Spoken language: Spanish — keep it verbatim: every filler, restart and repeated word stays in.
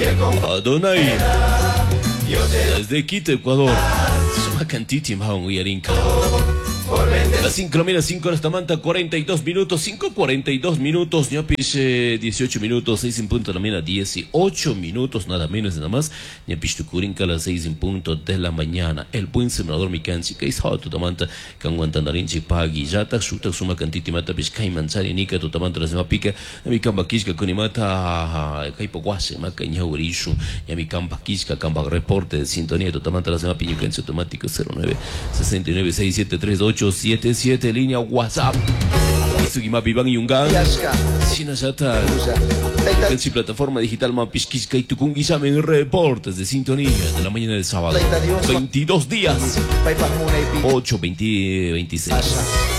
Adonai. Desde Quito, Ecuador. Sumacantitim, Haunguyarinka. Las cinco, mira, cinco horas Tamanta, cuarenta y dos minutos, cinco cuarenta y dos minutos, Ñapis, eh, dieciocho minutos, seis en punto, la mina, dieciocho minutos, nada menos, nada más, Ñapis Tucurinca, a las seis en punto de la mañana, el buen sembrador Micanchi, que es tu Tamanta, Canguantanarinchi, Pagui, Yata, Shuta, Suma Cantiti, Mata, Piscay, Manzari, Nica, tu Tamanta, la Sema Pica, Yamicamba Quisca, Conimata, Caipoguase, Maca, Ñaurishu, Yamicamba Quisca, Camba Reporte de Sintonía, tu Tamanta, la Sema Piñucanchi, automático, cero nueve sesenta y nueve seis siete tres ocho siete siete, línea WhatsApp. Sugima Vivan Yungan. Sina Yata. En plataforma digital Mapisquisca y Tucunguizame en reportes de sintonía de la mañana del sábado. veintidós días. ocho veinte veintiséis.